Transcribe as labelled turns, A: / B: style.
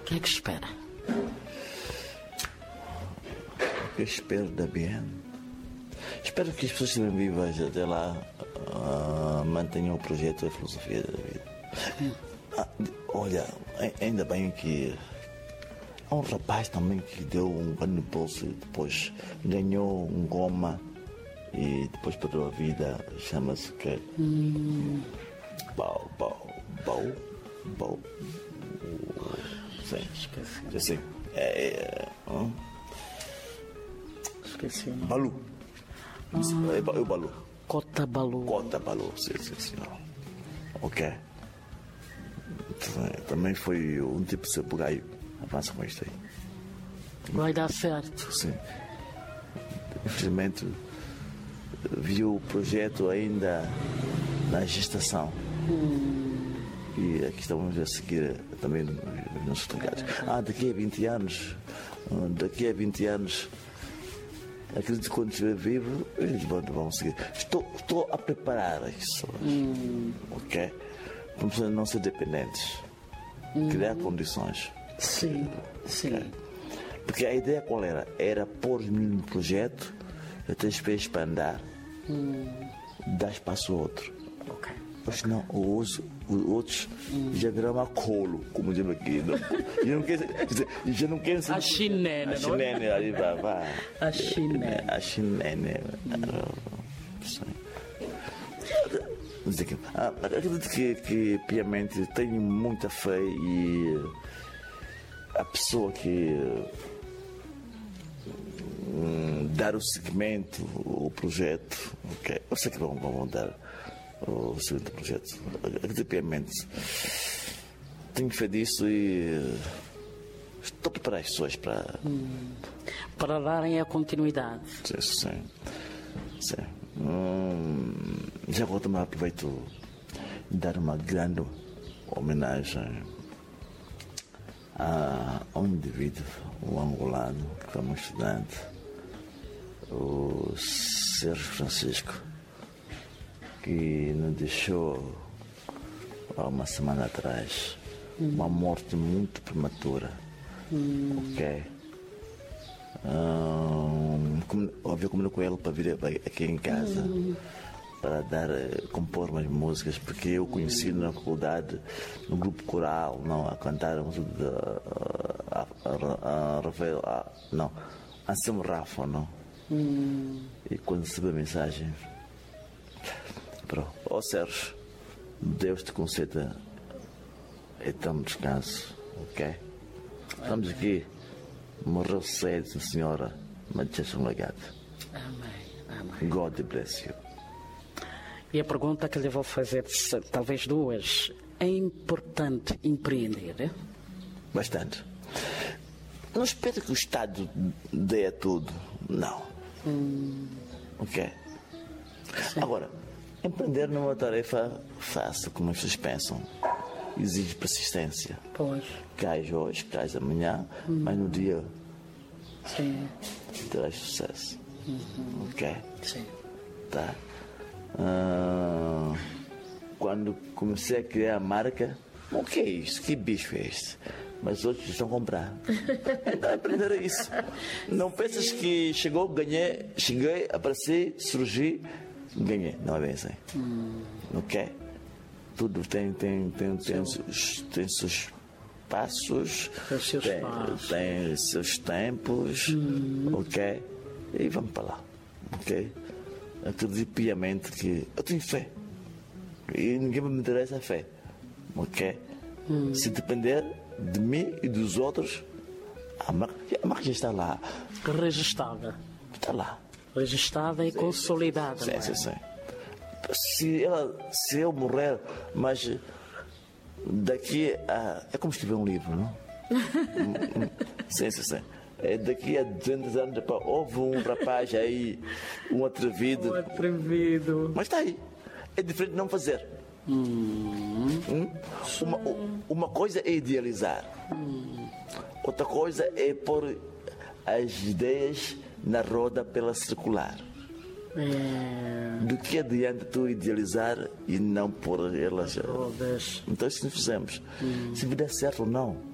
A: O que é que espera?
B: O que eu espero da BN? Espero que as pessoas que estejam vivas até lá mantenham o projeto e a filosofia da vida. Olha, ainda bem que há um rapaz também que deu um grande bolso e depois ganhou um goma e depois perdeu a vida. Chama-se que Bau. Sim.
A: Esqueci.
B: Assim.
A: Esqueci.
B: Balu. É o Balu.
A: Cota Balu.
B: Cota Balu, sim. Ok. Também foi um tipo de sabugaio. Avança com isto aí.
A: Vai dar certo.
B: Sim. Infelizmente, vi o projeto ainda na gestação. E aqui estamos a seguir também nos nossos trabalhos. Daqui a 20 anos, acredito que quando estiver vivo, eles vão seguir. Estou a preparar as pessoas. Ok? Para não ser dependentes. Criar condições.
A: Sim.
B: Okay? Porque a ideia qual era? Era pôr-me num projeto, até depois para andar, dar espaço ao outro.
A: Ok.
B: Mas não, os outros já viram a colo, como dizemos aqui. Já não querem ser.
A: A chinene, não é?
B: Ali vai.
A: A chinene.
B: A chinene. Acredito que piamente tenho muita fé e a pessoa que dar o segmento, o projeto, ok? Eu sei que vão dar o seguinte projeto. Acredito piamente. Tenho fé disso e estou a preparar as pessoas para
A: darem a continuidade.
B: Sim. Já agora também aproveito de dar uma grande homenagem a um indivíduo, um angolano, que é um estudante, o Sérgio Francisco, que nos deixou há uma semana atrás uma morte muito prematura. Ok? Ouvi comigo com ele para vir aqui em casa para compor umas músicas, porque eu conheci na faculdade, no grupo coral, não, a cantar a música de Anselmo Rafa, não? E quando recebi a mensagem, Sérgio, Deus te conceda eterno descanso, ok? Estamos aqui, morreu cedo, senhora, mas deixa um legado.
A: Amém.
B: God bless you.
A: E a pergunta que lhe vou fazer, talvez duas: é importante empreender?
B: Bastante. Não espero que o Estado dê a tudo. Não. Ok?
A: Sim.
B: Agora, empreender não é uma tarefa fácil, como as pessoas pensam. Exige persistência.
A: Pois.
B: Cais hoje, cais amanhã, mas no dia
A: Sim.
B: terás sucesso. Ok?
A: Sim.
B: Tá? Quando comecei a criar a marca, o que é isto? Que bicho é este? Mas outros estão a comprar. Então, aprender isso. Não pensas que cheguei, apareci, surgi, ganhei. Não é bem assim. Ok? Tudo tem seus passos, tem seus tempos, ok? E vamos para lá, ok? Acredito piamente que eu tenho fé e ninguém me interessa a fé, ok? Se depender de mim e dos outros, a marca já está lá.
A: Registada.
B: Está lá.
A: Registada e consolidada.
B: Sim. Se eu morrer, mas daqui a... É como escrever um livro, não? Sim. É daqui a 200 anos, houve um rapaz aí, um atrevido. Mas está aí. É diferente de não fazer. Uma coisa é idealizar. Outra coisa é pôr as ideias na roda pela circular. Do que adianta tu idealizar e não pôr elas? Então isso que fizemos. Se der certo ou não,